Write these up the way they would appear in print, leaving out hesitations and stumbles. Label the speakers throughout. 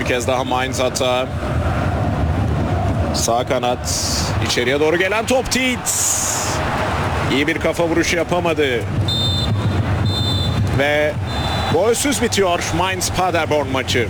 Speaker 1: Bir kez daha Mainz hata. Sağ kanat. İçeriye doğru gelen top Tietz. İyi bir kafa vuruşu yapamadı. Ve golsüz bitiyor Mainz Paderborn maçı.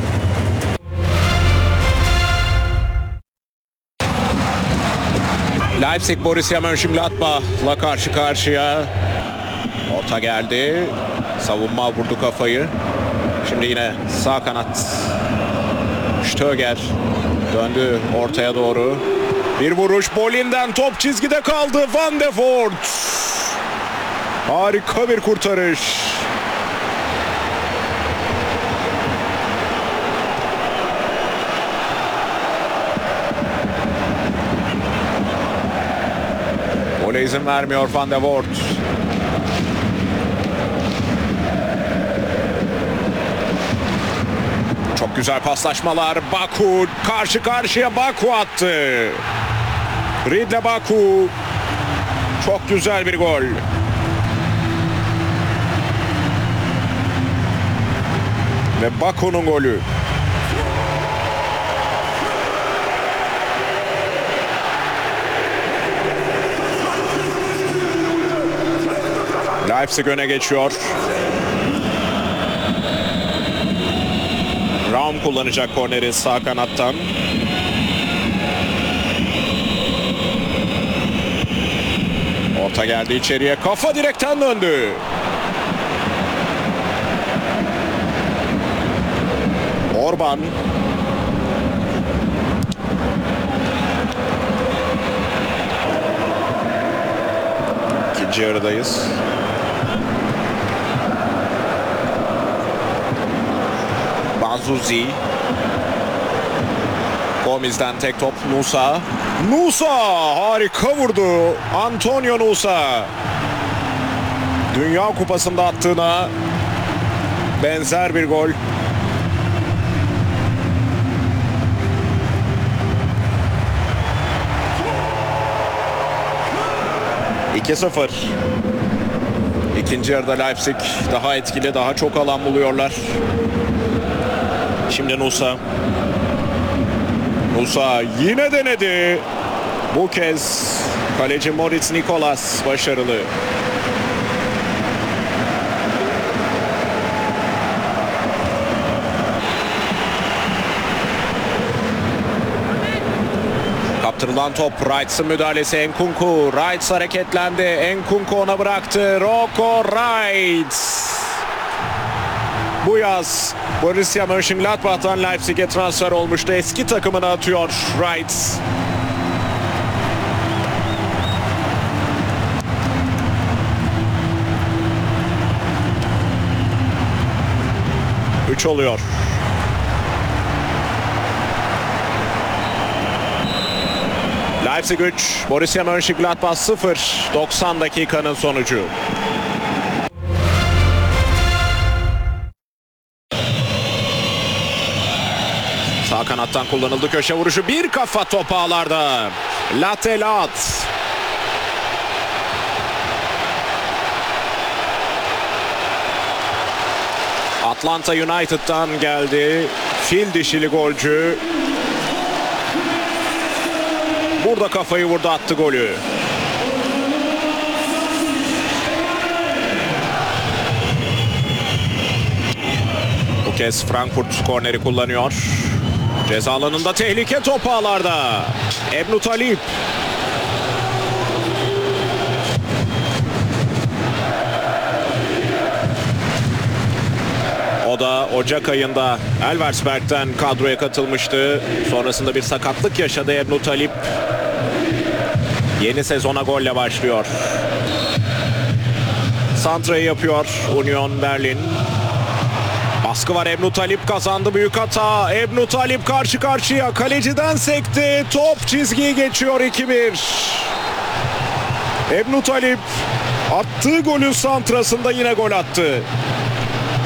Speaker 1: Leipzig Borussia Mönchengladbach'la karşı karşıya. Orta geldi. Savunma vurdu kafayı. Şimdi yine sağ kanat. Stöger döndü ortaya doğru. Bir vuruş Bolin'den, top çizgide kaldı. Van de Voort. Harika bir kurtarış. Gole izin vermiyor Van de Voort. Çok güzel paslaşmalar. Baku karşı karşıya, Baku attı. Ridle Baku. Çok güzel bir gol. Ve Baku'nun golü. Leipzig öne geçiyor. Raum kullanacak korneri sağ kanattan. Orta geldi içeriye. Kafa direkten döndü. Orban. İkinci yarıdayız. Banzuzi. Gomez'den tek top Nusa. Nusa harika vurdu. Antonio Nusa. Dünya Kupası'nda attığına benzer bir gol. ...2-0. İkinci yarıda Leipzig daha etkili, daha çok alan buluyorlar. Şimdi Nusa. Nusa yine denedi. Bu kez kaleci Moritz Nikolas başarılı. Kaptırılan top, Reiz'in müdahalesi, Enkunku. Reiz hareketlendi. Enkunku ona bıraktı. Rocco Reiz. Bu yaz Borussia Mönchengladbach'tan Leipzig'e transfer olmuştu. Eski takımına atıyor Reiz. Üç oluyor. Leipzig 3, Borussia Mönchengladbach 0. 90 dakikanın sonucu. Sağ kanattan kullanıldı köşe vuruşu. Bir kafa top ağlarda. Latelat. Atlanta United'dan geldi. Fil dişili golcü. Burada kafayı vurdu, attı golü. Bu kez Frankfurt korneri kullanıyor. Ceza alanında tehlike, top ağlarda. Ebnu Talip. O da Ocak ayında Elversberg'den kadroya katılmıştı. Sonrasında bir sakatlık yaşadı Ebnu Talip. Yeni sezona golle başlıyor. Santra'yı yapıyor Union Berlin. Baskı var, Ebnu Talip kazandı, büyük hata. Ebnu Talip karşı karşıya, kaleciden sekti. Top çizgiyi geçiyor, 2-1. Ebnu Talip attığı golün santrasında yine gol attı.